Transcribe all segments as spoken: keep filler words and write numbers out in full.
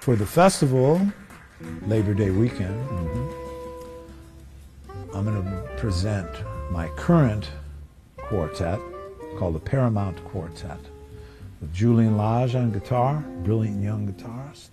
for the festival, Labor Day weekend, Mm-hmm. I'm going to present my current quartet called the Paramount Quartet with Julian Lage on guitar, brilliant young guitarist,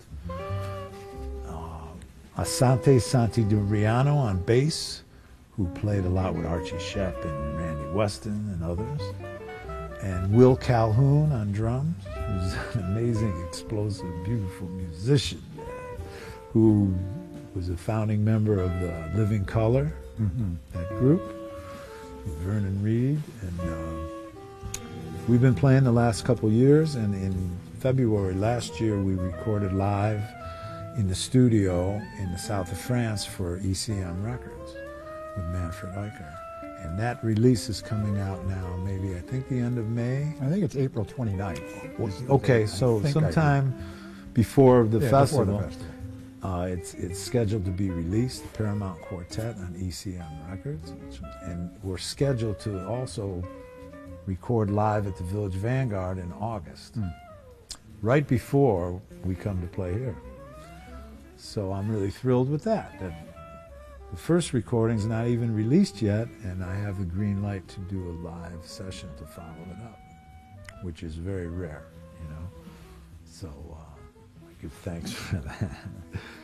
uh, Asante Santiduriano on bass, who played a lot with Archie Shepp and Randy Weston and others, and Will Calhoun on drums, who's an amazing, explosive, beautiful musician, who was a founding member of the Living Colour, Mm-hmm. that group, Vernon Reid, and uh, we've been playing the last couple years, and in February last year we recorded live in the studio in the south of France for E C M Records with Manfred Eicher. And that release is coming out now, maybe I think the end of May. I think it's April twenty-ninth. Okay, so sometime before the yeah, festival. Before the festival. Uh, it's, it's scheduled to be released, the Paramount Quartet on E C M Records, and we're scheduled to also record live at the Village Vanguard in August, Mm. right before we come to play here. So I'm really thrilled with that. That the first recording's not even released yet, and I have the green light to do a live session to follow it up, which is very rare, you know. So uh, I give thanks for that.